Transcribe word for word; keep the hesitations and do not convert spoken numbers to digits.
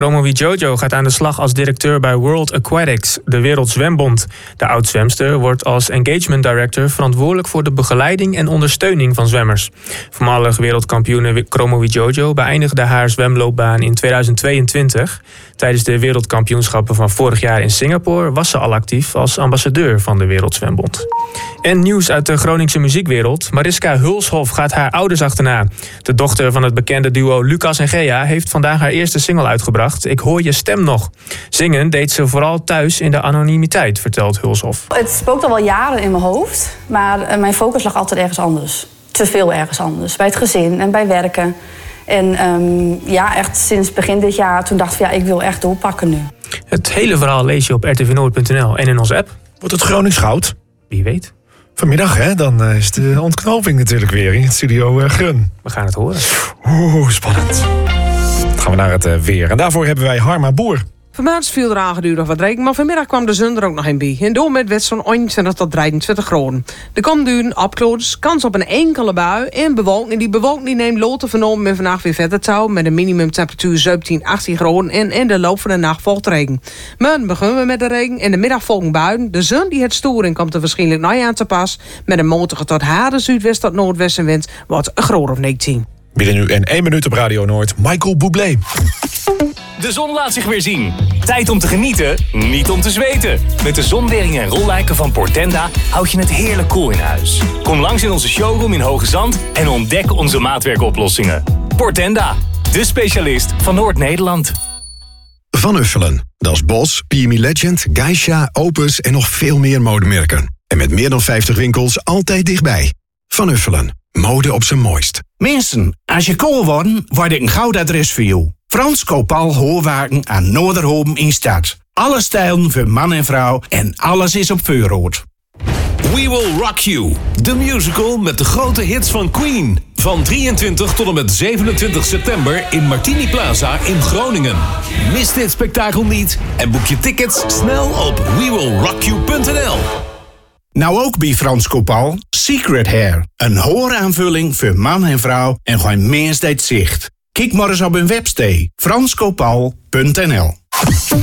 Chromo Jojo gaat aan de slag als directeur bij World Aquatics, de Wereldzwembond. De oud-zwemster wordt als engagement director verantwoordelijk voor de begeleiding en ondersteuning van zwemmers. Voormalig wereldkampioene Chromo Jojo beëindigde haar zwemloopbaan in tweeduizend tweeëntwintig. Tijdens de wereldkampioenschappen van vorig jaar in Singapore was ze al actief als ambassadeur van de Wereldzwembond. En nieuws uit de Groningse muziekwereld. Mariska Hulshof gaat haar ouders achterna. De dochter van het bekende duo Lucas en Gea heeft vandaag haar eerste single uitgebracht. Ik hoor je stem nog. Zingen deed ze vooral thuis in de anonimiteit, vertelt Hulshof. Het spookt al wel jaren in mijn hoofd, maar mijn focus lag altijd ergens anders. Te veel ergens anders. Bij het gezin en bij werken. En um, ja, echt sinds begin dit jaar, toen dacht ik, ja, ik wil echt doorpakken nu. Het hele verhaal lees je op r t v noord punt n l en in onze app. Wordt het Gronings goud? Wie weet. Vanmiddag, hè? Dan uh, is de ontknoping natuurlijk weer in het studio uh, Grun. We gaan het horen. Oeh, spannend. Dan gaan we naar het uh, weer. En daarvoor hebben wij Harma Boer. Vanmiddag viel er aangedurig wat regen, maar vanmiddag kwam de zon er ook nog in bij. En door met werd zo'n eenentwintig tot drieëntwintig graden. De komende uren opklaringen, kans op een enkele bui en bewolking. En die bewolking die neemt loten vernomen en vannacht weer verder te houden met een minimumtemperatuur zeventien, achttien graden en in de loop van de nacht volgt regen. Maar dan beginnen we met de regen en de middag volgen buien. De zon die het storing komt er waarschijnlijk nog aan te pas. Met een matige tot harde zuidwest tot noordwestenwind wordt een graad of negentien. Binnen nu in één minuut op Radio Noord, Michael Bublé. De zon laat zich weer zien. Tijd om te genieten, niet om te zweten. Met de zonweringen en rolluiken van Portenda houd je het heerlijk koel in huis. Kom langs in onze showroom in Hoge Zand en ontdek onze maatwerkoplossingen. Portenda, de specialist van Noord-Nederland. Van Uffelen. Dat is Bos, P M E Legend, Geisha, Opus en nog veel meer modemerken. En met meer dan vijftig winkels altijd dichtbij. Van Uffelen. Mode op zijn mooist. Mensen, als je kool wordt, word ik een goud adres voor jou. Frans Kopal Hoorwaken aan Noorderhoven in Stad. Alle stijlen voor man en vrouw en alles is op voorraad. We Will Rock You, de musical met de grote hits van Queen. Van drieëntwintig tot en met zevenentwintig september in Martini Plaza in Groningen. Mis dit spektakel niet en boek je tickets snel op we will rock you punt n l. Nou ook bij Frans Kopal, Secret Hair. Een hooraanvulling voor man en vrouw en gewoon meest zicht. Kijk maar eens op hun website frans kopal punt n l.